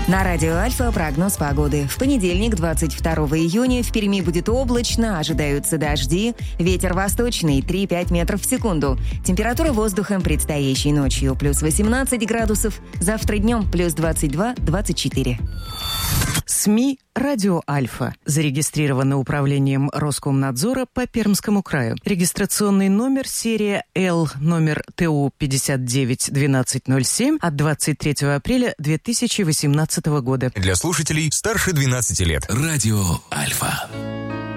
На радио Альфа прогноз погоды. В понедельник, 22 июня, в Перми будет облачно, ожидаются дожди, ветер восточный 3-5 метров в секунду. Температура воздуха предстоящей ночью плюс 18 градусов, завтра днем плюс 22-24. СМИ «Радио Альфа». Зарегистрировано управлением Роскомнадзора по Пермскому краю. Регистрационный номер серия Л, номер ТУ 591207 от 23 апреля 2018 года. Для слушателей старше 12 лет. Радио Альфа.